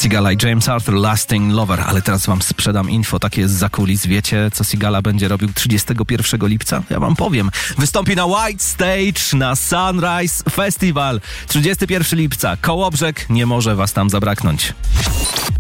Sigala i James Arthur, Lasting Lover. Ale teraz wam sprzedam info, takie jest za kulis. Wiecie, co Sigala będzie robił 31 lipca? Ja wam powiem. Wystąpi na White Stage na Sunrise Festival. 31 lipca. Kołobrzeg, nie może was tam zabraknąć.